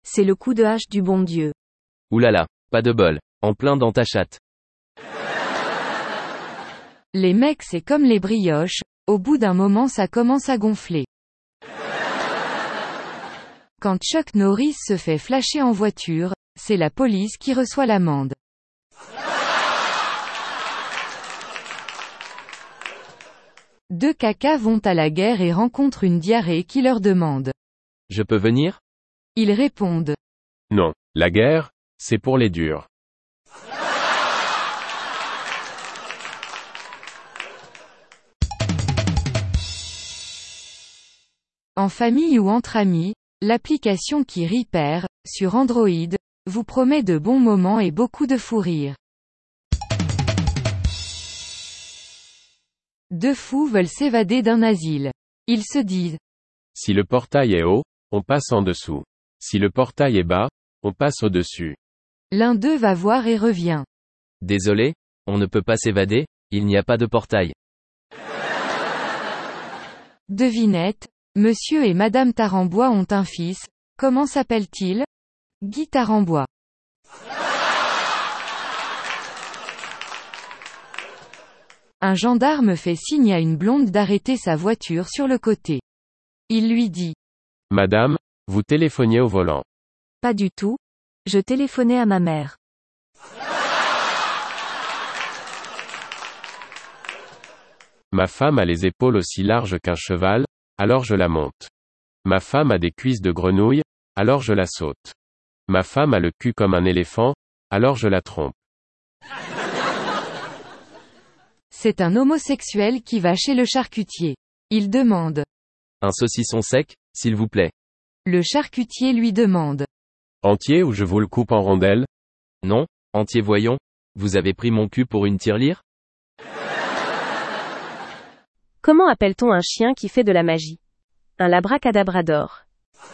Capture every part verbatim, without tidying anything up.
C'est le coup de hache du bon Dieu. Oulala, pas de bol. En plein dans ta chatte. Les mecs c'est comme les brioches, au bout d'un moment ça commence à gonfler. Quand Chuck Norris se fait flasher en voiture, c'est la police qui reçoit l'amende. Deux cacas vont à la guerre et rencontrent une diarrhée qui leur demande. Je peux venir? Ils répondent. Non, la guerre, c'est pour les durs. En famille ou entre amis, l'application qui Repair, sur Android, vous promet de bons moments et beaucoup de fou rire. Deux fous veulent s'évader d'un asile. Ils se disent. Si le portail est haut, on passe en dessous. Si le portail est bas, on passe au-dessus. L'un d'eux va voir et revient. Désolé, on ne peut pas s'évader, il n'y a pas de portail. Devinette, Monsieur et Madame Tarambois ont un fils, comment s'appelle-t-il? Guy Tarambois. Un gendarme fait signe à une blonde d'arrêter sa voiture sur le côté. Il lui dit. Madame, vous téléphoniez au volant. Pas du tout. Je téléphonais à ma mère. Ma femme a les épaules aussi larges qu'un cheval, alors je la monte. Ma femme a des cuisses de grenouille, alors je la saute. Ma femme a le cul comme un éléphant, alors je la trompe. C'est un homosexuel qui va chez le charcutier. Il demande. Un saucisson sec, s'il vous plaît. Le charcutier lui demande. Entier ou je vous le coupe en rondelles? Non, entier voyons. Vous avez pris mon cul pour une tirelire? Comment appelle-t-on un chien qui fait de la magie? Un labracadabrador.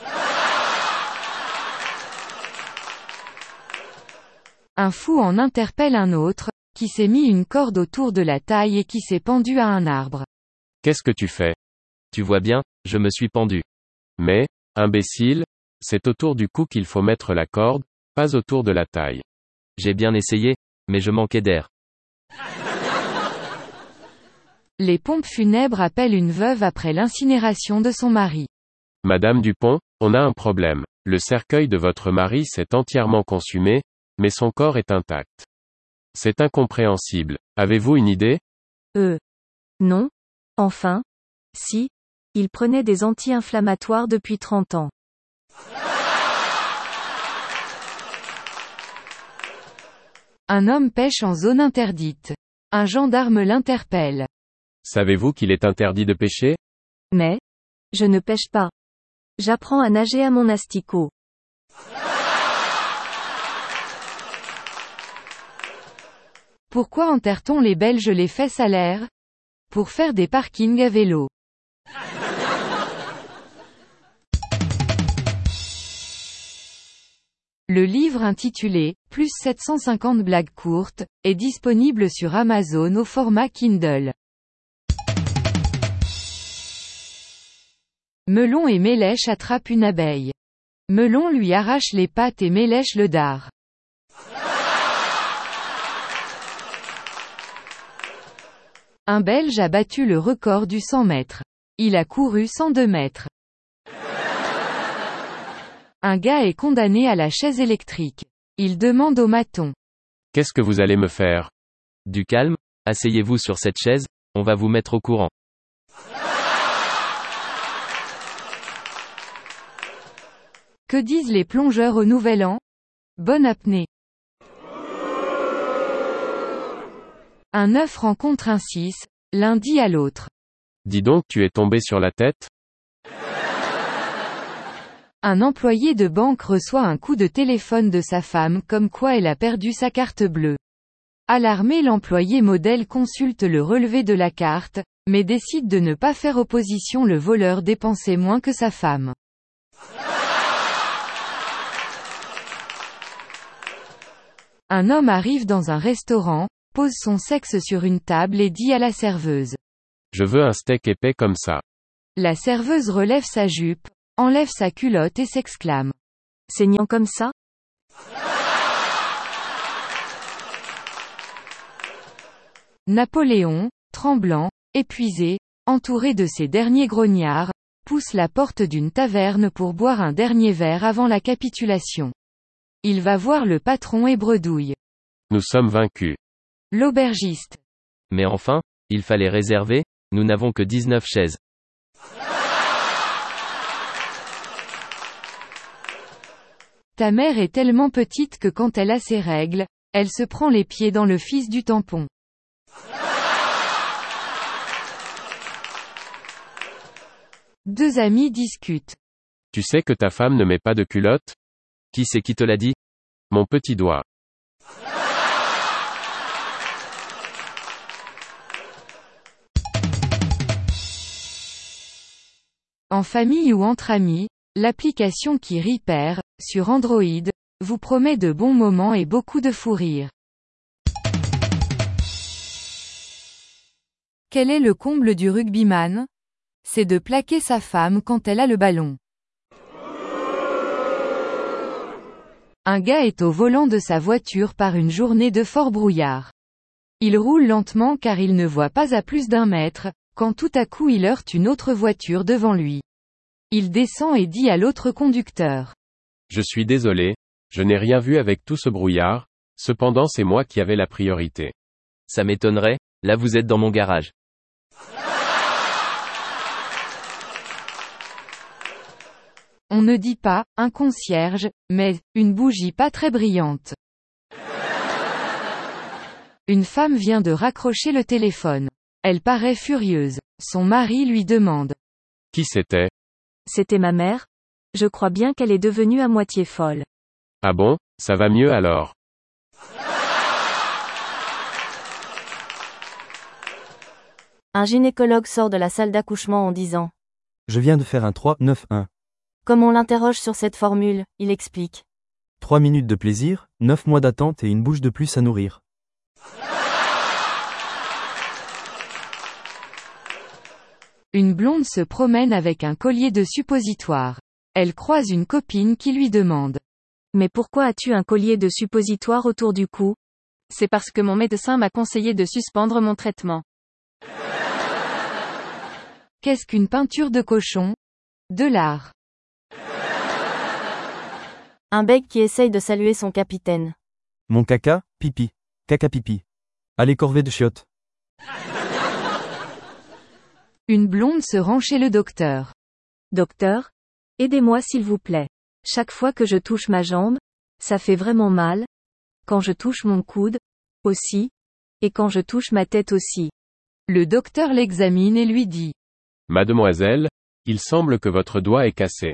Un fou en interpelle un autre, qui s'est mis une corde autour de la taille et qui s'est pendu à un arbre. Qu'est-ce que tu fais? Tu vois bien, je me suis pendu. Mais, imbécile, c'est autour du cou qu'il faut mettre la corde, pas autour de la taille. J'ai bien essayé, mais je manquais d'air. Les pompes funèbres appellent une veuve après l'incinération de son mari. Madame Dupont, on a un problème. Le cercueil de votre mari s'est entièrement consumé, mais son corps est intact. C'est incompréhensible. Avez-vous une idée? Euh. Non. Enfin. Si. Il prenait des anti-inflammatoires depuis trente ans. Un homme pêche en zone interdite. Un gendarme l'interpelle. Savez-vous qu'il est interdit de pêcher? Mais. Je ne pêche pas. J'apprends à nager à mon asticot. Pourquoi enterre-t-on les Belges les fesses à l'air? Pour faire des parkings à vélo. Le livre intitulé « Plus sept cent cinquante blagues courtes » est disponible sur Amazon au format Kindle. Melon et Mélèche attrapent une abeille. Melon lui arrache les pattes et Mélèche le dard. Un Belge a battu le record du cent mètres. Il a couru cent deux mètres. Un gars est condamné à la chaise électrique. Il demande au maton. Qu'est-ce que vous allez me faire? Du calme, asseyez-vous sur cette chaise, on va vous mettre au courant. Que disent les plongeurs au Nouvel An? Bonne apnée. Un œuf rencontre un six, l'un dit à l'autre. Dis donc, tu es tombé sur la tête? Un employé de banque reçoit un coup de téléphone de sa femme comme quoi elle a perdu sa carte bleue. Alarmé, l'employé modèle consulte le relevé de la carte, mais décide de ne pas faire opposition. Le voleur dépensait moins que sa femme. Un homme arrive dans un restaurant, pose son sexe sur une table et dit à la serveuse. Je veux un steak épais comme ça. La serveuse relève sa jupe, enlève sa culotte et s'exclame. Saignant comme ça? Napoléon, tremblant, épuisé, entouré de ses derniers grognards, pousse la porte d'une taverne pour boire un dernier verre avant la capitulation. Il va voir le patron et bredouille. Nous sommes vaincus. L'aubergiste. Mais enfin, il fallait réserver, nous n'avons que dix-neuf chaises. Ta mère est tellement petite que quand elle a ses règles, elle se prend les pieds dans le fils du tampon. Deux amis discutent. Tu sais que ta femme ne met pas de culotte? Qui c'est qui te l'a dit? Mon petit doigt. En famille ou entre amis, l'application qui Repair, sur Android, vous promet de bons moments et beaucoup de fou rire. Quel est le comble du rugbyman? C'est de plaquer sa femme quand elle a le ballon. Un gars est au volant de sa voiture par une journée de fort brouillard. Il roule lentement car il ne voit pas à plus d'un mètre, quand tout à coup il heurte une autre voiture devant lui. Il descend et dit à l'autre conducteur. Je suis désolé, je n'ai rien vu avec tout ce brouillard, cependant c'est moi qui avais la priorité. Ça m'étonnerait, là vous êtes dans mon garage. On ne dit pas, un concierge, mais, une bougie pas très brillante. Une femme vient de raccrocher le téléphone. Elle paraît furieuse. Son mari lui demande. Qui c'était? C'était ma mère. Je crois bien qu'elle est devenue à moitié folle. Ah bon, ça va mieux alors. Un gynécologue sort de la salle d'accouchement en disant. Je viens de faire un trois neuf un. Comme on l'interroge sur cette formule, il explique. trois minutes de plaisir, neuf mois d'attente et une bouche de plus à nourrir. Une blonde se promène avec un collier de suppositoire. Elle croise une copine qui lui demande. Mais pourquoi as-tu un collier de suppositoire autour du cou? C'est parce que mon médecin m'a conseillé de suspendre mon traitement. Qu'est-ce qu'une peinture de cochon? De l'art. Un bec qui essaye de saluer son capitaine. Mon caca, pipi. Caca pipi. Allez corvée de chiottes. Une blonde se rend chez le docteur. Docteur? Aidez-moi s'il vous plaît. Chaque fois que je touche ma jambe, ça fait vraiment mal. Quand je touche mon coude, aussi. Et quand je touche ma tête aussi. Le docteur l'examine et lui dit. Mademoiselle, il semble que votre doigt est cassé.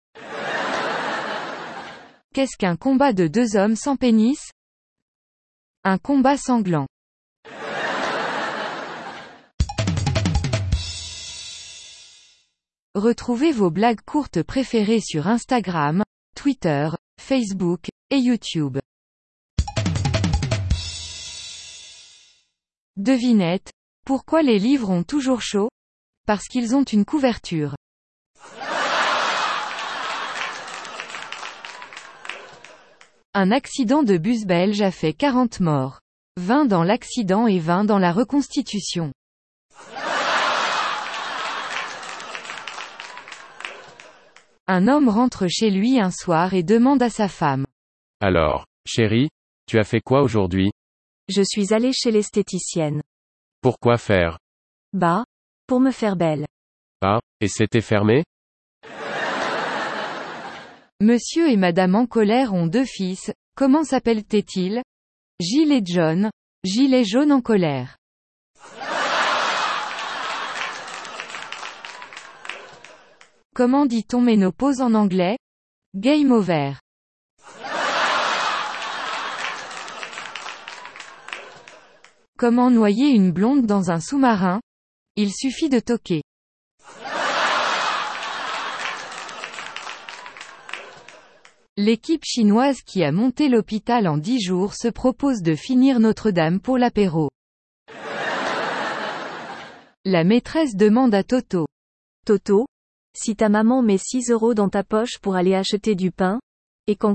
Qu'est-ce qu'un combat de deux hommes sans pénis? Un combat sanglant. Retrouvez vos blagues courtes préférées sur Instagram, Twitter, Facebook, et YouTube. Devinette, pourquoi les livres ont toujours chaud? Parce qu'ils ont une couverture. Un accident de bus belge a fait quarante morts. vingt dans l'accident et vingt dans la reconstitution. Un homme rentre chez lui un soir et demande à sa femme. Alors, chérie, tu as fait quoi aujourd'hui? Je suis allé chez l'esthéticienne. Pourquoi faire? Bah, pour me faire belle. Ah, et c'était fermé? Monsieur et Madame en colère ont deux fils, comment s'appellent-ils? Gilles et John. Gilles est jaune en colère. Comment dit-on ménopause en anglais? Game over. Comment noyer une blonde dans un sous-marin? Il suffit de toquer. L'équipe chinoise qui a monté l'hôpital en dix jours se propose de finir Notre-Dame pour l'apéro. La maîtresse demande à Toto. Toto? Si ta maman met six euros dans ta poche pour aller acheter du pain, Et quand